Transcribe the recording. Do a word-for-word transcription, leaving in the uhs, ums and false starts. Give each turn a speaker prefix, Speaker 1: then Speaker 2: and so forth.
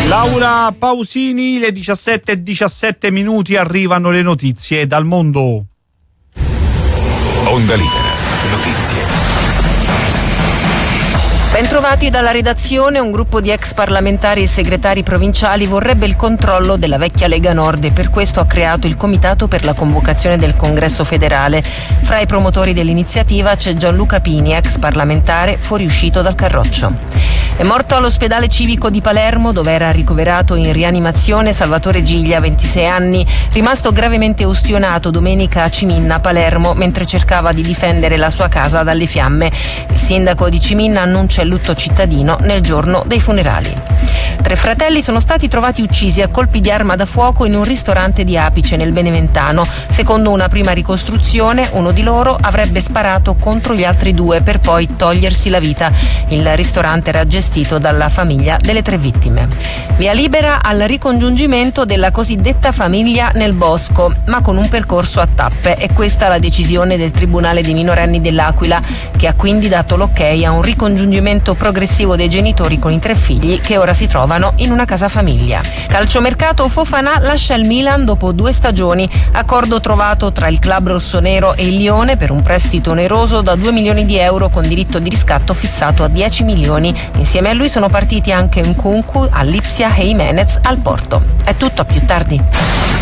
Speaker 1: Laura Pausini, le diciassette e diciassette minuti, arrivano le notizie dal mondo.
Speaker 2: Onda Libera, notizie.
Speaker 3: Bentrovati dalla redazione. Un gruppo di ex parlamentari e segretari provinciali vorrebbe il controllo della vecchia Lega Nord e per questo ha creato il Comitato per la convocazione del Congresso federale. Fra i promotori dell'iniziativa c'è Gianluca Pini, ex parlamentare fuoriuscito dal carroccio. È morto all'ospedale civico di Palermo, dove era ricoverato in rianimazione, Salvatore Giglia, ventisei anni, rimasto gravemente ustionato domenica a Ciminna, Palermo, mentre cercava di difendere la sua casa dalle fiamme. Il sindaco di Ciminna annuncia il lutto cittadino nel giorno dei funerali. Tre fratelli sono stati trovati uccisi a colpi di arma da fuoco in un ristorante di Apice, nel Beneventano. Secondo una prima ricostruzione, uno di loro avrebbe sparato contro gli altri due per poi togliersi la vita. Il ristorante era gestito dalla famiglia delle tre vittime. Via libera al ricongiungimento della cosiddetta famiglia nel bosco, ma con un percorso a tappe. È questa la decisione del Tribunale dei minorenni dell'Aquila, che ha quindi dato l'ok a un ricongiungimento progressivo dei genitori con i tre figli che ora si trovano in una casa famiglia. Calciomercato, Fofana lascia il Milan dopo due stagioni. Accordo trovato tra il club rossonero e il Lione per un prestito oneroso da due milioni di euro con diritto di riscatto fissato a dieci milioni. Insieme a lui sono partiti anche Nkunku all'Ipsia e Jimenez al Porto. È tutto, a più tardi.